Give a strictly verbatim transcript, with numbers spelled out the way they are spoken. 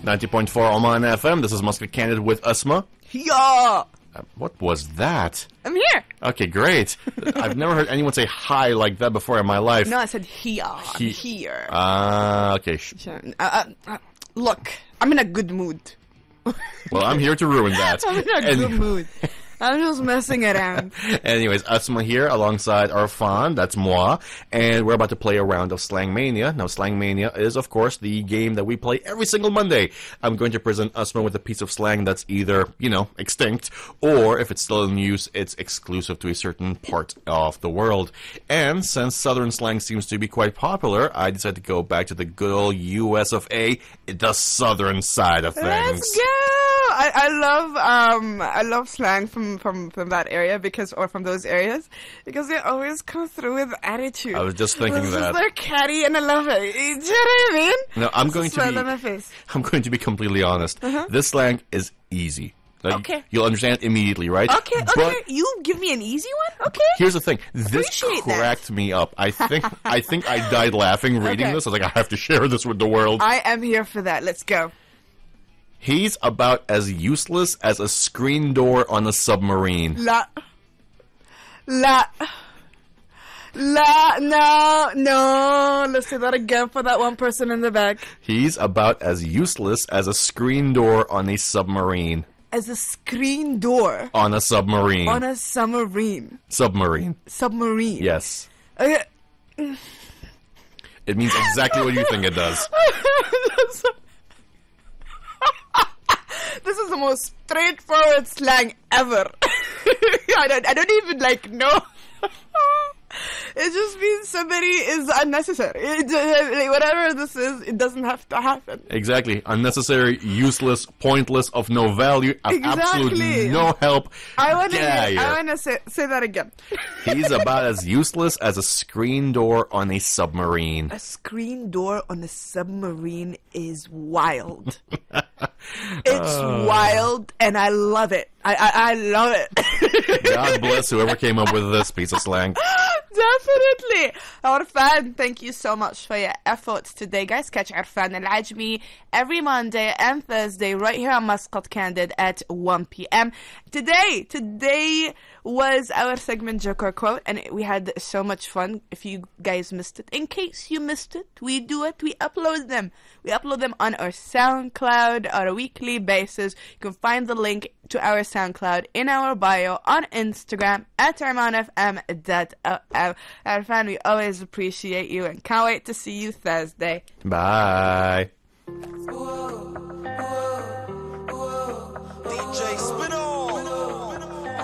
ninety point four Oman F M. This is Muscat Candid with Asma. Yeah. Uh, what was that? I'm here. Okay, great. I've never heard anyone say hi like that before in my life. No, I said here. He- here. Ah, uh, okay. sh- Sure. Uh, uh, uh, look, I'm in a good mood. Well, I'm here to ruin that. I'm in a And- good mood. I'm just messing around. Anyways, Asma here alongside Arfan, that's moi, and we're about to play a round of Slang Mania. Now, Slang Mania is, of course, the game that we play every single Monday. I'm going to present Asma with a piece of slang that's either, you know, extinct, or if it's still in use, it's exclusive to a certain part of the world. And since Southern slang seems to be quite popular, I decided to go back to the good old U S of A, the Southern side of things. Let's go. I, I love um I love slang from, from, from that area because or from those areas because they always come through with attitude. I was just thinking It's that. just they're catty and I love it. Do you know what I mean? No, I'm going to Smile be. on my face. I'm going to be completely honest. This slang is easy. Like, Okay. You'll understand immediately, right? Okay, okay. But You give me an easy one? Okay. here's the thing. This Appreciate that. cracked me up. I think I think I died laughing reading Okay. this. I was like, I have to share this with the world. I am here for that. Let's go. He's about as useless as a screen door on a submarine. La. La. La. No. No. Let's say that again for that one person in the back. He's about as useless as a screen door on a submarine. As a screen door On a submarine. on a submarine. submarine. Submarine. Yes. Okay. It means exactly what you think it does. This is the most straightforward slang ever. I don't. I don't even like know. It just means somebody is unnecessary. It, uh, like, whatever this is, it doesn't have to happen. Exactly. Unnecessary, useless, pointless, of no value, of absolutely Exactly. no help. I want to. Get outta here. I want to say say that again. He's about as useless as a screen door on a submarine. A screen door on a submarine is wild. It's wild, and I love it. I I, I love it. God bless whoever came up with this piece of slang. Definitely. Arfan, thank you so much for your efforts today. Guys, catch Arfan Al-Ajmi every Monday and Thursday right here on Muscat Candid at one p.m. Today, today was our segment Joker Quote, and we had so much fun. If you guys missed it, in case you missed it, we do it. We upload them. We upload them on our SoundCloud on a weekly basis. You can find the link to our SoundCloud in our bio on Instagram at armanfm dot o m. Arfan, we always appreciate you and can't wait to see you Thursday. Bye.